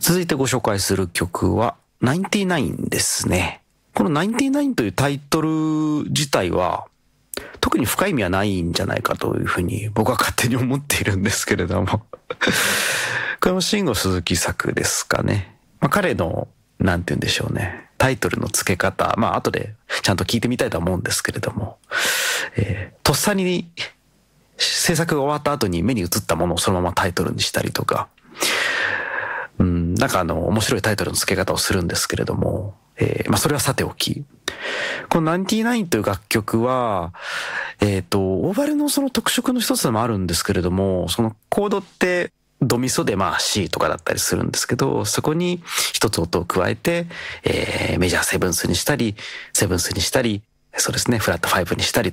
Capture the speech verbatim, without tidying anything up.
続いてご紹介する曲はナインティナインですね。このナインティナインというタイトル自体は特に深い意味はないんじゃないかというふうに僕は勝手に思っているんですけれどもこれも慎吾鈴木作ですかね。まあ、彼のなんて言うんでしょうね、タイトルの付け方、まあ後でちゃんと聞いてみたいと思うんですけれども、えー、とっさに制作が終わった後に目に映ったものをそのままタイトルにしたりとか、うん、なんかあの面白いタイトルの付け方をするんですけれども、えー、まあそれはさておき、このナインティナインという楽曲はえっとオーバルのその特色の一つでもあるんですけれども、そのコードってドミソでまあ C とかだったりするんですけど、そこに一つ音を加えて、えー、メジャーセブンスにしたりセブンスにしたり、そうですね、フラットファイブにしたり